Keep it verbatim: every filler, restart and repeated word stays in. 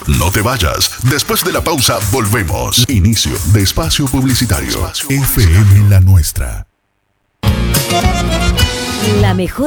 No te vayas. Después de la pausa, volvemos. Inicio de espacio publicitario. F M La Nuestra. La mejor